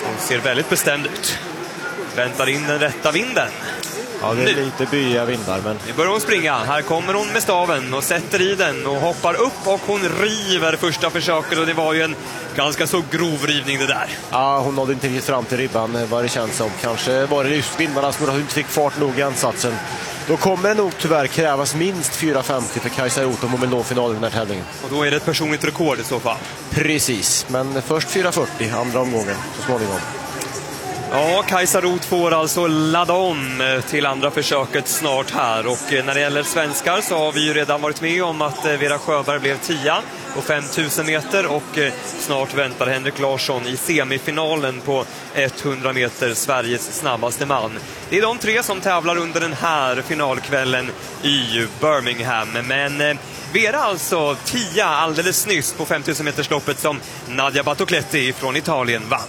Hon ser väldigt bestämd ut. Väntar in den rätta vinden. Ja, det är lite bya vindar, men... Nu börjar hon springa. Här kommer hon med staven och sätter i den och hoppar upp och hon river första försöket och det var ju en ganska så grov rivning det där. Ja, hon nådde inte fram till ribban vad det känns som. Kanske var det just vindarna som hon inte fick fart nog i ansatsen. Då kommer det nog tyvärr krävas minst 4.50 för Kajsa Roth om hon vill nå finalen i den här tävlingen. Och då är det ett personligt rekord i så fall. Precis, men först 4.40 andra omgången så småningom. Ja, Kajsa Roth får alltså ladda om till andra försöket snart här. Och när det gäller svenskar så har vi ju redan varit med om att Vera Sjöberg blev 10 på 5000 meter. Och snart väntar Henrik Larsson i semifinalen på 100 meter, Sveriges snabbaste man. Det är de tre som tävlar under den här finalkvällen i Birmingham. Men Vera alltså 10 alldeles nyss på 5000 metersloppet som Nadia Battocletti från Italien vann.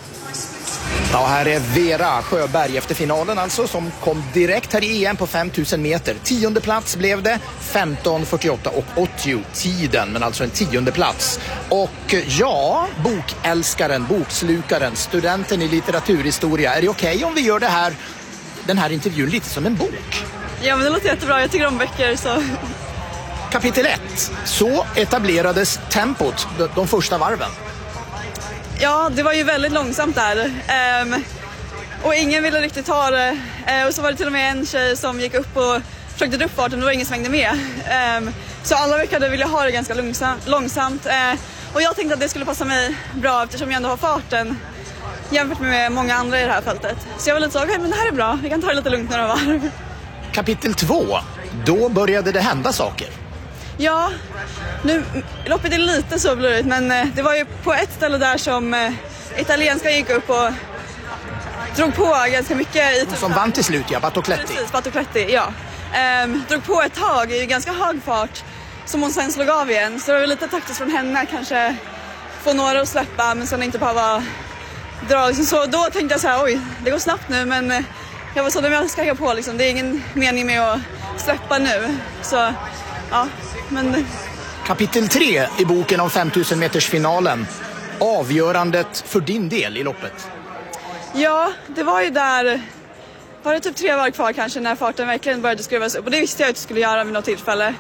Ja, här är Vera Sjöberg efter finalen alltså, som kom direkt här i EM på 5000 meter. 10:e plats blev det, 15:48 och 80 tiden, men alltså en 10:e plats. Och ja, bokälskaren, bokslukaren, studenten i litteraturhistoria. Är det okej om vi gör den här intervjun lite som en bok? Ja, men det låter jättebra. Jag tycker om böcker, så... Kapitel 1. Så etablerades tempot de första varven. Ja, det var ju väldigt långsamt där. Och ingen ville riktigt ta det. Och så var det till och med en tjej som gick upp och försökte dra upp farten, och det var ingen som hängde med. Så alla verkade vilja ha det ganska långsamt. Och jag tänkte att det skulle passa mig bra eftersom jag ändå har farten jämfört med många andra i det här fältet. Så jag var lite så, okej, men det här är bra. Vi kan ta det lite lugnt några varv. Kapitel 2. Då började det hända saker. Ja, nu loppet är lite så blurigt, men det var ju på ett ställe där som italienska gick upp och drog på ganska mycket. Som vann till slut, ja, Battocletti. Precis, Battocletti, ja. Drog på ett tag i ganska hög fart som hon sen slog av igen. Så det var lite taktiskt från henne, kanske få några att släppa men sen inte behöva dra. Liksom så då tänkte jag så här, oj, det går snabbt nu, men jag var så att jag ska hänga på liksom. Det är ingen mening med att släppa nu. Så, ja. Men... Kapitel 3 i boken om 5000 meters finalen. Avgörandet för din del i loppet. Ja, det var ju där. Var det typ 3 varv kvar kanske när farten verkligen började skruvas upp. Och det visste jag att jag skulle göra vid något tillfälle.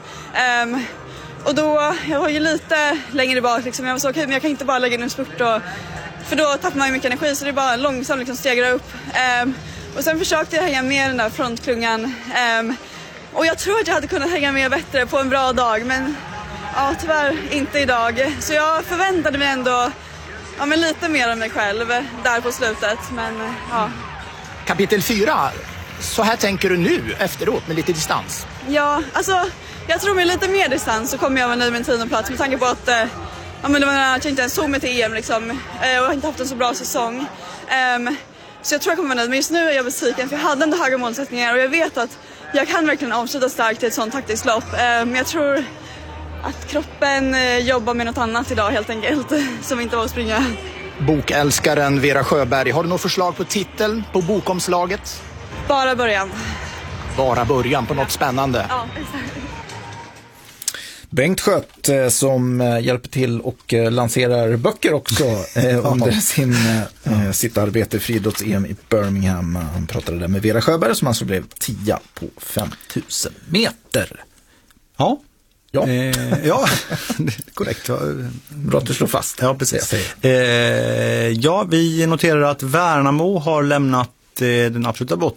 Och då, jag var ju lite längre bak liksom. Jag var så okej, men jag kan inte bara lägga in en spurt. För då tappar man ju mycket energi, så det är bara långsamt liksom stegra upp. Och sen försökte jag hänga med den där frontklungan. Och jag tror att jag hade kunnat hänga med bättre på en bra dag, men ja, tyvärr inte idag. Så jag förväntade mig ändå men lite mer av mig själv där på slutet. Men, ja. Kapitel 4. Så här tänker du nu efteråt med lite distans? Ja, alltså jag tror med lite mer distans så kommer jag vara nöjd med en 10:e plats med tanke på att det var nära att jag inte ens såg mig till EM liksom, och jag har inte haft en så bra säsong. Så jag tror jag kommer vara nöjd, men just nu är jag besviken för jag hade ändå höga målsättningar och jag vet att jag kan verkligen avsluta starkt i ett sånt taktiskt lopp. Men jag tror att kroppen jobbar med något annat idag helt enkelt, som inte var att springa. Bokälskaren Vera Sjöberg, har du något förslag på titeln på bokomslaget? Bara början. Bara början på något spännande. Ja, exakt. Bengt Schött som hjälper till och lanserar böcker också under sitt arbete i friidrotts-EM i Birmingham. Han pratade där med Vera Sjöberg som alltså blev 10 på 5000 meter. Ja. Ja, ja, korrekt. Bra att du slår fast. Ja, precis. Ja, vi noterar att Värnamo har lämnat den absoluta